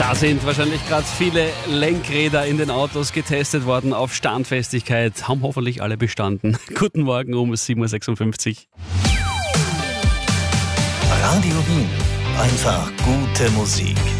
Da sind wahrscheinlich gerade viele Lenkräder in den Autos getestet worden auf Standfestigkeit. Haben hoffentlich alle bestanden. Guten Morgen um 7.56 Uhr. Radio Wien. Einfach gute Musik.